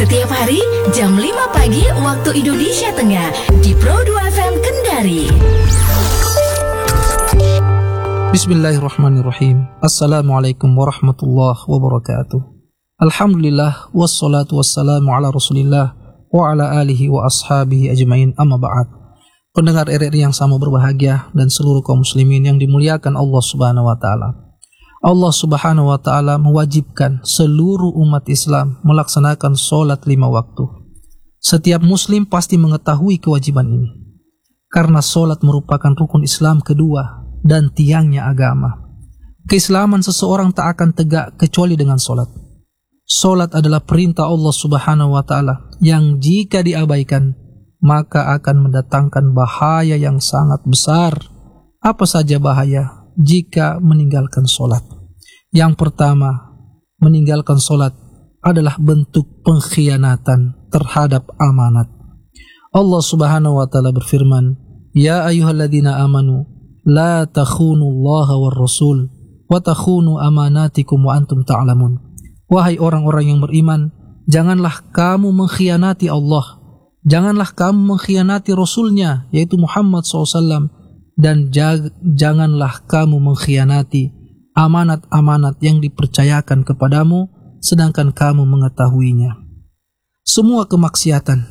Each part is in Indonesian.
Setiap hari jam 5 pagi waktu Indonesia Tengah di Pro 2 FM Kendari. Bismillahirrahmanirrahim. Assalamualaikum warahmatullahi wabarakatuh. Alhamdulillah wassalatu wassalamu ala Rasulillah wa ala alihi wa ashabihi ajmain, amma ba'd. Pendengar RRI yang sama berbahagia dan seluruh kaum muslimin yang dimuliakan Allah Subhanahu wa taala. Allah Subhanahu wa taala mewajibkan seluruh umat Islam melaksanakan sholat 5 waktu. Setiap muslim pasti mengetahui kewajiban ini, karena sholat merupakan rukun Islam kedua dan tiangnya agama. Keislaman seseorang tak akan tegak kecuali dengan sholat. Sholat adalah perintah Allah Subhanahu wa taala yang jika diabaikan maka akan mendatangkan bahaya yang sangat besar. Apa saja bahaya jika meninggalkan sholat? Yang pertama, meninggalkan sholat adalah bentuk pengkhianatan terhadap amanat. Allah Subhanahu wa taala berfirman, "Ya ayyuhalladzina amanu la takhunu Allah war rasul wa takhunu amanatikum wa antum ta'lamun." Wahai orang-orang yang beriman, janganlah kamu mengkhianati Allah, janganlah kamu mengkhianati Rasulnya yaitu Muhammad SAW, dan janganlah kamu mengkhianati amanat-amanat yang dipercayakan kepadamu sedangkan kamu mengetahuinya. Semua kemaksiatan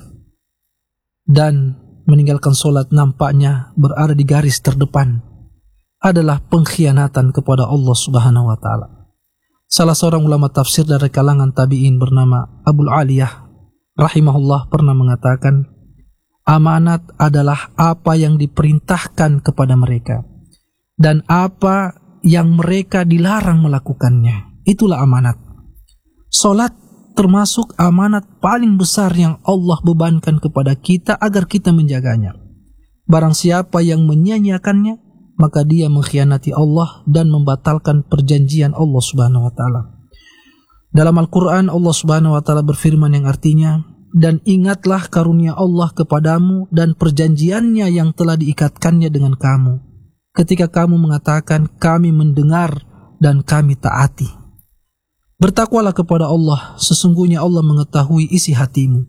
dan meninggalkan sholat nampaknya berada di garis terdepan adalah pengkhianatan kepada Allah Subhanahu wa taala. Salah seorang ulama tafsir dari kalangan tabi'in bernama Abul Aliyah rahimahullah pernah mengatakan, amanat adalah apa yang diperintahkan kepada mereka dan apa yang mereka dilarang melakukannya. Itulah amanat. Salat termasuk amanat paling besar yang Allah bebankan kepada kita agar kita menjaganya. Barang siapa yang menyia-nyiakannya, maka dia mengkhianati Allah dan membatalkan perjanjian Allah Subhanahu wa taala. Dalam Al-Qur'an Allah Subhanahu wa taala berfirman yang artinya, dan ingatlah karunia Allah kepadamu dan perjanjiannya yang telah diikatkannya dengan kamu, ketika kamu mengatakan kami mendengar dan kami taati. Bertakwalah kepada Allah, sesungguhnya Allah mengetahui isi hatimu.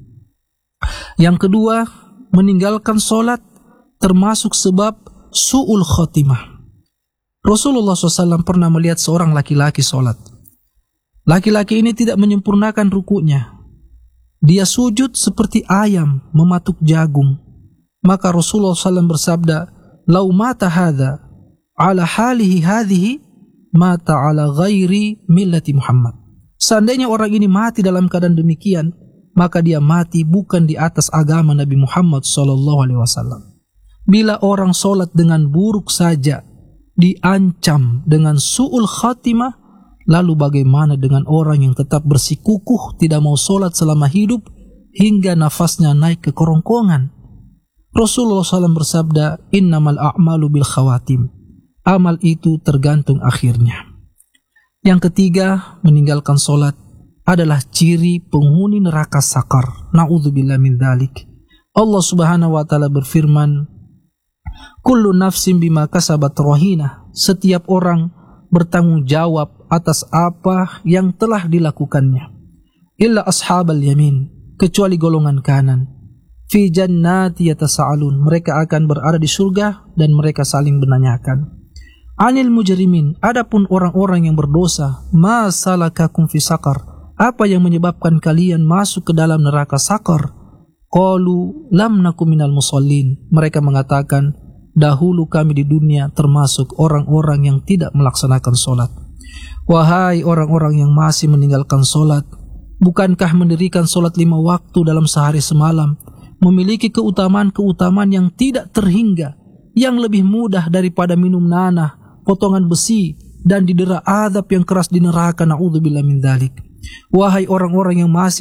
Yang kedua, meninggalkan sholat termasuk sebab su'ul khotimah. Rasulullah SAW pernah melihat seorang laki-laki sholat. Laki-laki ini tidak menyempurnakan rukunya. Dia sujud seperti ayam mematuk jagung. Maka Rasulullah SAW bersabda, "Lau mata hadha ala halihi hadhihi mata ala ghairi millati Muhammad." Seandainya orang ini mati dalam keadaan demikian, maka dia mati bukan di atas agama Nabi Muhammad SAW. Bila orang sholat dengan buruk saja diancam dengan su'ul khatimah, lalu bagaimana dengan orang yang tetap bersikukuh tidak mau sholat selama hidup hingga nafasnya naik ke kerongkongan? Rasulullah SAW bersabda, "Innamal a'malu bil khawatim." Amal itu tergantung akhirnya. Yang ketiga, meninggalkan sholat adalah ciri penghuni neraka sakar. Na'udzubillah min dzalik. Allah Subhanahu wa taala berfirman, "Kullu nafsin bima kasabat rahina." Setiap orang bertanggung jawab atas apa yang telah dilakukannya. Illa ashabal yamin, kecuali golongan kanan. Fi jannati yatasa'alun, mereka akan berada di surga dan mereka saling menanyakan. Anil mujrimin, adapun orang-orang yang berdosa, ma salakakum fi saqar, apa yang menyebabkan kalian masuk ke dalam neraka sakar? Qalu lam nakum minal musallin, mereka mengatakan, dahulu kami di dunia termasuk orang-orang yang tidak melaksanakan sholat. Wahai orang-orang yang masih meninggalkan sholat, bukankah mendirikan sholat 5 waktu dalam sehari semalam memiliki keutamaan-keutamaan yang tidak terhingga, yang lebih mudah daripada minum nanah, potongan besi, dan didera azab yang keras di neraka? Na'udzubillah min dzalik. Wahai orang-orang yang masih